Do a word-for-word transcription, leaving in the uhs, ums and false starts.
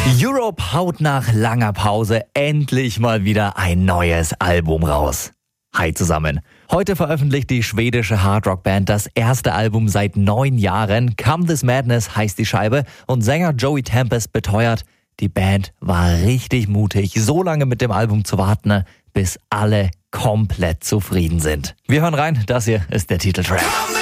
Europe haut nach langer Pause endlich mal wieder ein neues Album raus. Hi zusammen. Heute veröffentlicht die schwedische Hardrock-Band das erste Album seit neun Jahren. Come This Madness heißt die Scheibe und Sänger Joey Tempest beteuert, die Band war richtig mutig, so lange mit dem Album zu warten, bis alle komplett zufrieden sind. Wir hören rein, das hier ist der Titeltrack.